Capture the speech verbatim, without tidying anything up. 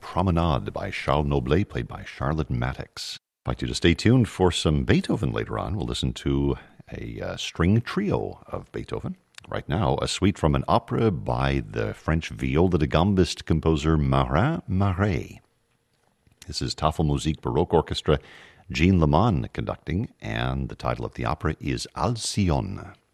Promenade by Charles Noblet, played by Charlotte Mattix. I'd like you to stay tuned for some Beethoven later on. We'll listen to a uh, string trio of Beethoven. Right now, a suite from an opera by the French viola da gambist composer Marin Marais. This is Tafelmusik Baroque Orchestra, Jean Leman conducting, and the title of the opera is Alcyone.